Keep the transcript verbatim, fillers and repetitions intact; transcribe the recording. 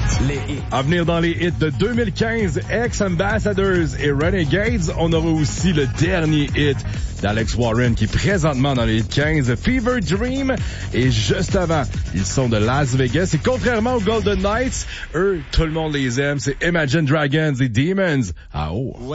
Les hits. À venir dans les hits de deux mille quinze, Ex-Ambassadors et Renegades. On aura aussi le dernier hit d'Alex Warren qui est présentement dans les hits quinze, Fever Dream. Et juste avant, ils sont de Las Vegas. Et contrairement aux Golden Knights, eux, tout le monde les aime. C'est Imagine Dragons et Demons. Ah oh!